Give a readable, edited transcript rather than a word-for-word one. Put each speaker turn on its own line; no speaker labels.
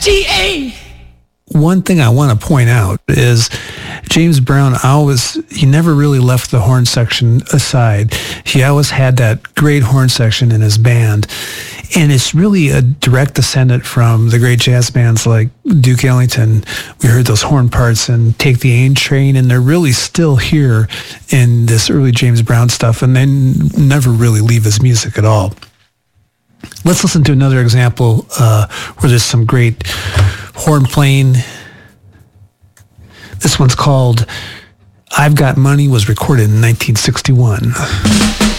SGA.
One thing I want to point out is James Brown he never really left the horn section aside. He always had that great horn section in his band. And it's really a direct descendant from the great jazz bands like Duke Ellington. We heard those horn parts and Take the A Train, and they're really still here in this early James Brown stuff, and they never really leave his music at all. Let's listen to another example where there's some great horn playing. This one's called I've Got Money, was recorded in 1961.